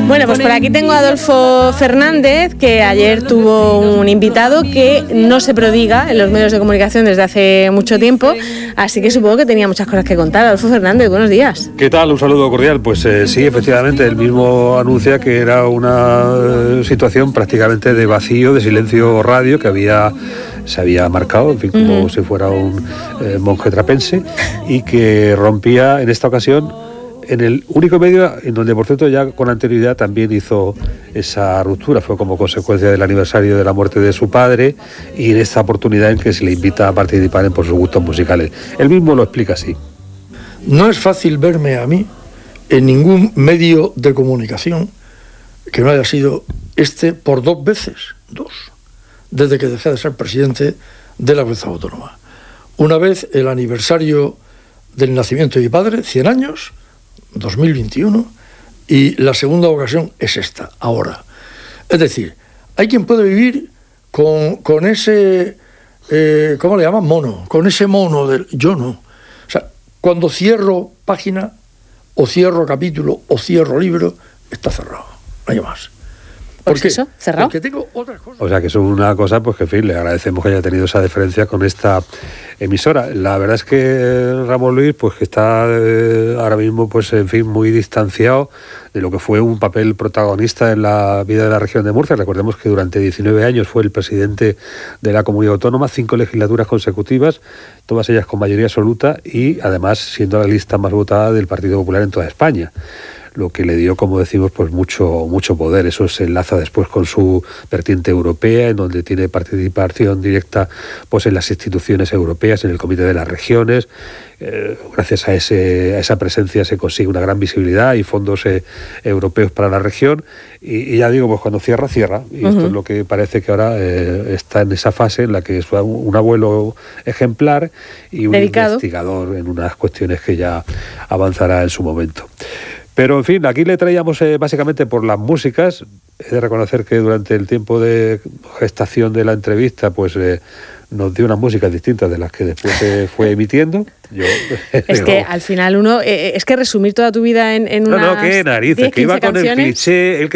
Bueno, pues por aquí tengo a Adolfo Fernández, que ayer tuvo un invitado que no se prodiga en los medios de comunicación desde hace mucho tiempo, así que supongo que tenía muchas cosas que contar. Adolfo Fernández, buenos días. ¿Qué tal? Un saludo cordial. Pues sí, efectivamente, él mismo anuncia que era una situación prácticamente de vacío, de silencio radio que se había marcado, en fin, como si fuera un monje trapense, y que rompía en esta ocasión en el único medio en donde, por cierto, ya con anterioridad también hizo esa ruptura. Fue como consecuencia del aniversario de la muerte de su padre y en esta oportunidad en que se le invita a participar por sus gustos musicales. Él mismo lo explica así. No es fácil verme a mí en ningún medio de comunicación que no haya sido por 2 veces, desde que dejé de ser presidente de la Comunidad Autónoma. Una vez el aniversario del nacimiento de mi padre, 100 años, 2021, y la segunda ocasión es esta, ahora. Es decir, hay quien puede vivir con ese, ¿cómo le llaman? Mono, con ese mono del... Yo no. O sea, cuando cierro página, o cierro capítulo, o cierro libro, está cerrado, no hay más. ¿Por qué eso? ¿Cerrado? Porque tengo otras cosas. O sea, que es una cosa, pues que, en fin, le agradecemos que haya tenido esa deferencia con esta emisora. La verdad es que Ramón Luis, pues que está ahora mismo, pues en fin, muy distanciado de lo que fue un papel protagonista en la vida de la región de Murcia. Recordemos que durante 19 años fue el presidente de la comunidad autónoma, 5 legislaturas consecutivas, todas ellas con mayoría absoluta y además siendo la lista más votada del Partido Popular en toda España, lo que le dio, como decimos, pues mucho poder. Eso se enlaza después con su vertiente europea, en donde tiene participación directa pues en las instituciones europeas, en el Comité de las Regiones. Gracias a esa presencia se consigue una gran visibilidad y fondos europeos para la región. Y ya digo, pues cuando cierra. Y esto es lo que parece que ahora está en esa fase en la que es un abuelo ejemplar y un dedicado, investigador en unas cuestiones que ya avanzará en su momento. Pero, en fin, aquí le traíamos básicamente por las músicas. He de reconocer que durante el tiempo de gestación de la entrevista, pues nos dio unas músicas distintas de las que después se fue emitiendo. Es que al final es que resumir toda tu vida en unas qué narices, que iba con canciones. el cliché.